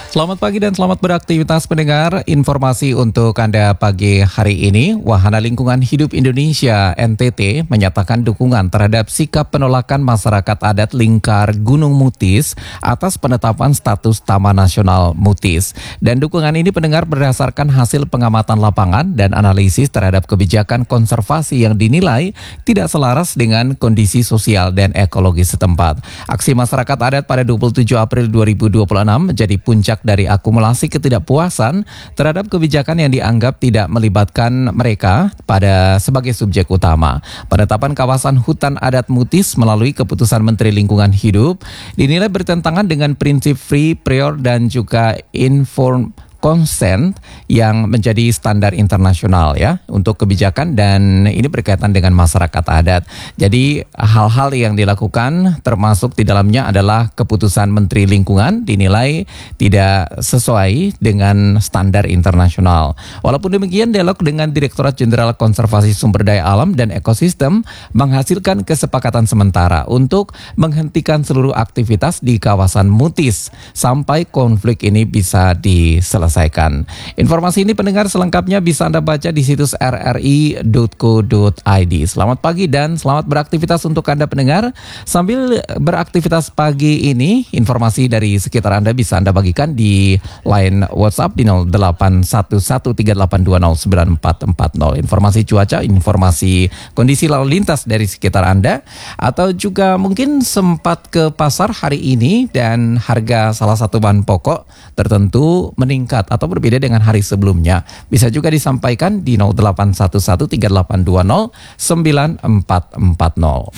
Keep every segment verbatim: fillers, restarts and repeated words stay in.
Selamat pagi dan selamat beraktivitas pendengar. Informasi untuk Anda pagi hari ini, Wahana Lingkungan Hidup Indonesia (N T T) menyatakan dukungan terhadap sikap penolakan masyarakat adat Lingkar Gunung Mutis atas penetapan status Taman Nasional Mutis. Dan dukungan ini pendengar berdasarkan hasil pengamatan lapangan dan analisis terhadap kebijakan konservasi yang dinilai tidak selaras dengan kondisi sosial dan ekologi setempat. Aksi masyarakat adat pada dua puluh tujuh April dua ribu dua puluh enam menjadi puncak dari akumulasi ketidakpuasan terhadap kebijakan yang dianggap tidak melibatkan mereka pada sebagai subjek utama. Penetapan kawasan hutan adat Mutis melalui keputusan Menteri Lingkungan Hidup dinilai bertentangan dengan prinsip free, prior dan juga informed consent yang menjadi standar internasional ya untuk kebijakan, dan ini berkaitan dengan masyarakat adat. Jadi hal-hal yang dilakukan termasuk di dalamnya adalah keputusan Menteri Lingkungan dinilai tidak sesuai dengan standar internasional. Walaupun demikian, dialog dengan Direktorat Jenderal Konservasi Sumber Daya Alam dan Ekosistem menghasilkan kesepakatan sementara untuk menghentikan seluruh aktivitas di kawasan Mutis sampai konflik ini bisa diselesaikan. Selesaikan. Informasi ini pendengar selengkapnya bisa Anda baca di situs r r i dot co dot i d. Selamat pagi dan selamat beraktivitas untuk Anda pendengar. Sambil beraktivitas pagi ini, informasi dari sekitar Anda bisa Anda bagikan di line WhatsApp di nol delapan satu satu tiga delapan dua nol sembilan empat empat nol. Informasi cuaca, informasi kondisi lalu lintas dari sekitar Anda, atau juga mungkin sempat ke pasar hari ini dan harga salah satu bahan pokok tertentu meningkat atau berbeda dengan hari sebelumnya, bisa juga disampaikan di nol delapan satu satu tiga delapan dua nol sembilan empat empat nol.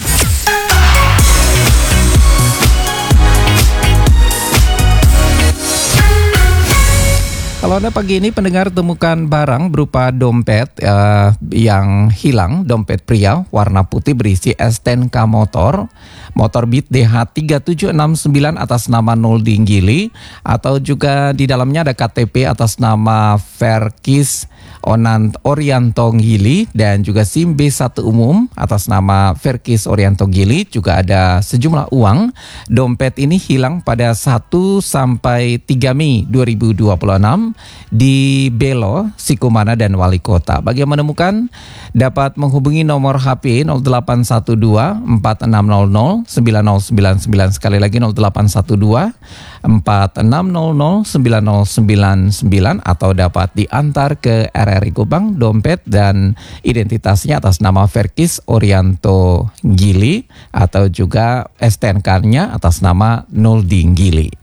Kalau Anda pagi ini pendengar temukan barang berupa dompet uh, yang hilang, dompet pria warna putih berisi S T N K motor, motor Beat D H tiga tujuh enam sembilan atas nama Noldi Gili, atau juga di dalamnya ada K T P atas nama Verkis Onant Orianto Gili dan juga SIM B satu umum atas nama Verkis Orianto Gili, juga ada sejumlah uang. Dompet ini hilang pada satu sampai tiga Mei dua ribu dua puluh enam di Belo, Sikumana dan Wali Kota. Bagi yang menemukan dapat menghubungi nomor H P nol delapan satu dua empat enam nol nol sembilan nol sembilan sembilan, sekali lagi nol delapan satu dua empat enam nol nol sembilan nol sembilan sembilan, atau dapat diantar ke R R I Kupang dompet dan identitasnya atas nama Verkis Orianto Gili, atau juga S T N K-nya atas nama Noldi Gili.